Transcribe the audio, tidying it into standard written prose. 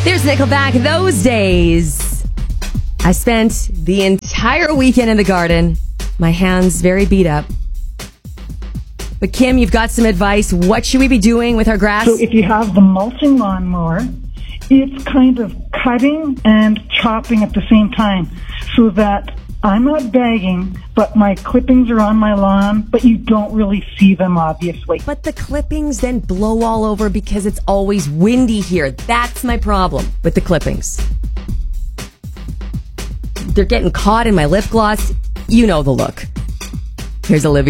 There's Nickelback, Those Days. I spent the entire weekend in the garden. My hands very beat up. But Kim, you've got some advice. What should we be doing with our grass? So if you have the mulching lawnmower, it's kind of cutting and chopping at the same time so that I'm not bagging, but my clippings are on my lawn, but you don't really see them, obviously. But the clippings then blow all over because it's always windy here. That's my problem with the clippings. They're getting caught in my lip gloss. You know the look. Here's Olivia.